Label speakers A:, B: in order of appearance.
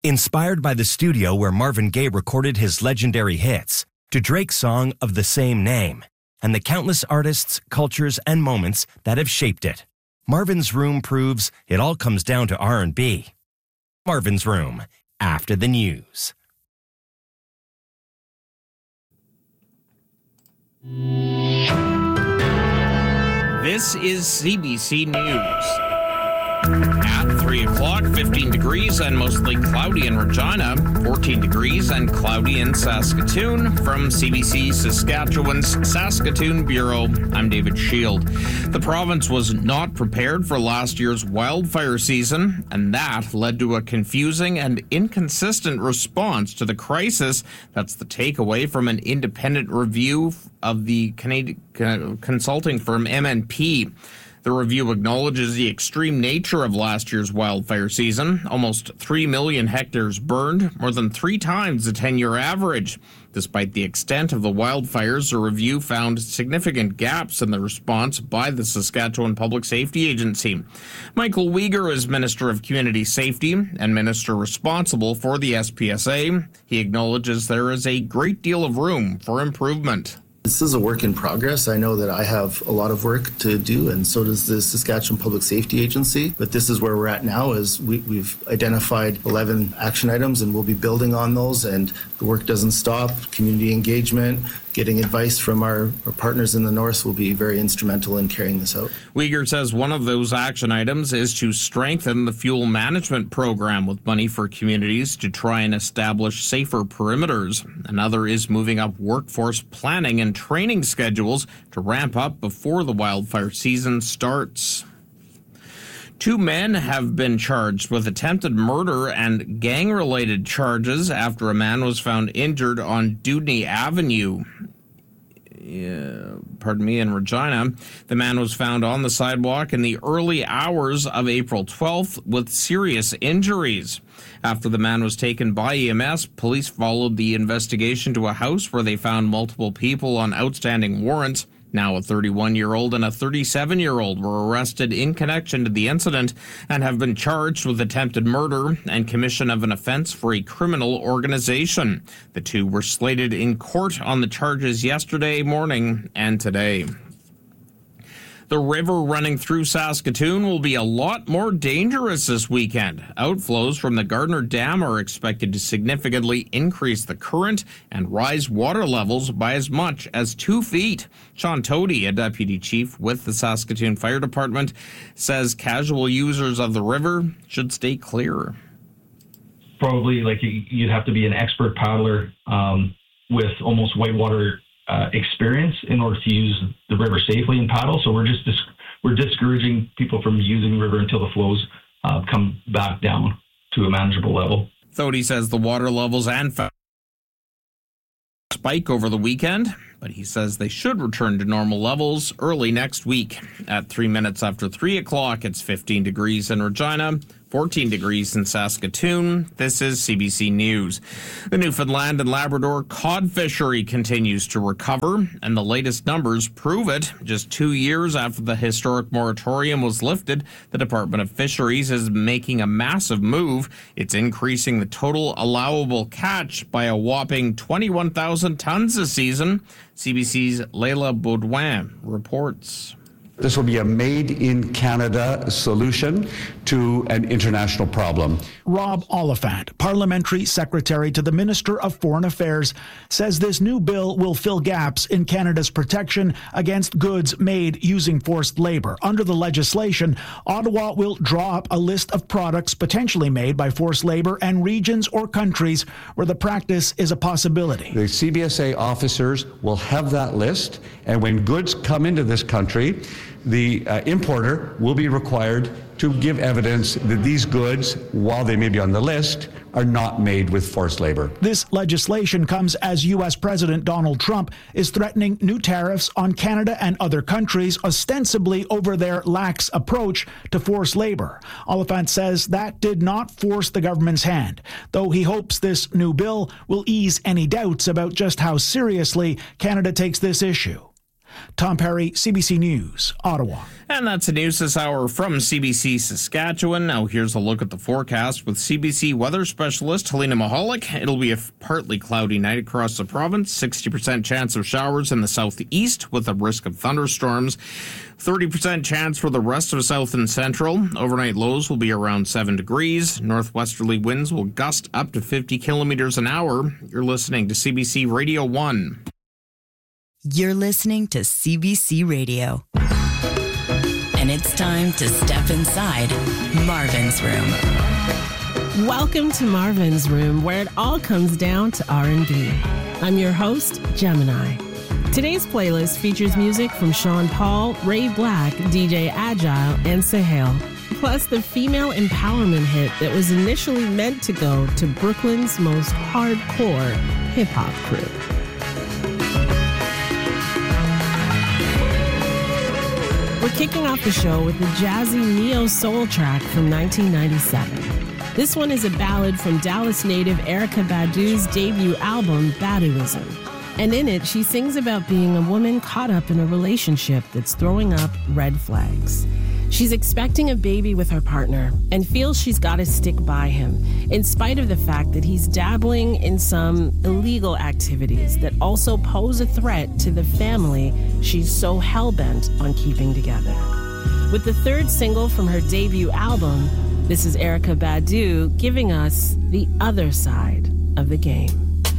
A: Inspired by the studio where Marvin Gaye recorded his legendary hits, to Drake's song of the same name, and the countless artists, cultures, and moments that have shaped it, Marvin's Room proves it all comes down to R&B. Marvin's Room, after the news.
B: This is CBC News. At 3 o'clock, 15 degrees and mostly cloudy in Regina, 14 degrees and cloudy in Saskatoon. From CBC Saskatchewan's Saskatoon Bureau, I'm David Shield. The province was not prepared for last year's wildfire season, and that led to a confusing and inconsistent response to the crisis. That's the takeaway from an independent review of the Canadian consulting firm MNP. The review acknowledges the extreme nature of last year's wildfire season. Almost 3 million hectares burned, more than 3 times the 10-year average. Despite the extent of the wildfires, the review found significant gaps in the response by the Saskatchewan Public Safety Agency. Michael Uyghur is Minister of Community Safety and Minister responsible for the SPSA. He acknowledges there is a great deal of room for improvement.
C: This is a work in progress. I know that I have a lot of work to do, and so does the Saskatchewan Public Safety Agency. But this is where we're at now, is we've identified 11 action items, and we'll be building on those, and the work doesn't stop. Community engagement, getting advice from our partners in the north will be very instrumental in carrying this out.
B: Uyghur says one of those action items is to strengthen the fuel management program with money for communities to try and establish safer perimeters. Another is moving up workforce planning and training schedules to ramp up before the wildfire season starts. 2 men have been charged with attempted murder and gang-related charges after a man was found injured on Dewdney Avenue. In Regina. The man was found on the sidewalk in the early hours of April 12th with serious injuries. After the man was taken by EMS, police followed the investigation to a house where they found multiple people on outstanding warrants. Now a 31-year-old and a 37-year-old were arrested in connection to the incident and have been charged with attempted murder and commission of an offense for a criminal organization. The 2 were slated in court on the charges yesterday morning and today. The river running through Saskatoon will be a lot more dangerous this weekend. Outflows from the Gardner Dam are expected to significantly increase the current and rise water levels by as much as 2 feet. Sean Tody, a deputy chief with the Saskatoon Fire Department, says casual users of the river should stay clear.
D: Probably you'd have to be an expert paddler with almost whitewater experience in order to use the river safely and paddle. So we're discouraging people from using the river until the flows come back down to a manageable level.
B: Thody says the water levels and spike over the weekend, but he says they should return to normal levels early next week. At 3 minutes after 3 o'clock, it's 15 degrees in Regina, 14 degrees in Saskatoon. This is CBC News. The Newfoundland and Labrador cod fishery continues to recover, and the latest numbers prove it. Just 2 years after the historic moratorium was lifted, the Department of Fisheries is making a massive move. It's increasing the total allowable catch by a whopping 21,000 tons this season. CBC's Leila Baudouin reports.
E: This will be a made-in-Canada solution to an international problem.
F: Rob Oliphant, Parliamentary Secretary to the Minister of Foreign Affairs, says this new bill will fill gaps in Canada's protection against goods made using forced labor. Under the legislation, Ottawa will draw up a list of products potentially made by forced labor and regions or countries where the practice is a possibility.
E: The CBSA officers will have that list, and when goods come into this country, the importer will be required to give evidence that these goods, while they may be on the list, are not made with forced labor.
F: This legislation comes as U.S. President Donald Trump is threatening new tariffs on Canada and other countries, ostensibly over their lax approach to forced labor. Oliphant says that did not force the government's hand, though he hopes this new bill will ease any doubts about just how seriously Canada takes this issue. Tom Perry, CBC News, Ottawa.
B: And that's the news this hour from CBC Saskatchewan. Now here's a look at the forecast with CBC weather specialist Helena Mahalik. It'll be a partly cloudy night across the province, 60% chance of showers in the southeast with a risk of thunderstorms, 30% chance for the rest of south and central. Overnight lows will be around 7 degrees. Northwesterly winds will gust up to 50 kilometers an hour. You're listening to CBC Radio 1.
G: You're listening to CBC Radio. And it's time to step inside Marvin's Room.
H: Welcome to Marvin's Room, where it all comes down to R&B. I'm your host, Gemini. Today's playlist features music from Sean Paul, Ray Black, DJ Agile, and Sahel, plus the female empowerment hit that was initially meant to go to Brooklyn's most hardcore hip-hop crew. We're kicking off the show with the jazzy neo-soul track from 1997. This one is a ballad from Dallas native Erykah Badu's debut album, Baduism. And in it, she sings about being a woman caught up in a relationship that's throwing up red flags. She's expecting a baby with her partner and feels she's got to stick by him, in spite of the fact that he's dabbling in some illegal activities that also pose a threat to the family she's so hell-bent on keeping together. With the third single from her debut album, this is Erykah Badu giving us the other side of the game.